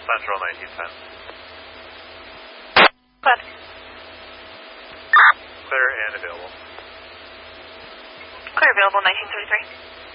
Central 1910. Cloud. Clear and available. Clear available 1933.